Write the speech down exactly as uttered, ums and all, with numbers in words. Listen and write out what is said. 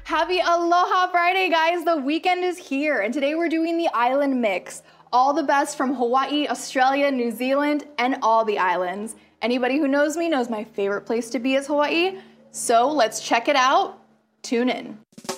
Happy Aloha Friday, guys. The weekend is here, and today we're doing the island mix. All the best from Hawaii, Australia, New Zealand, and all the islands. Anybody who knows me knows my favorite place to be is Hawaii, so let's check it out. Tune in.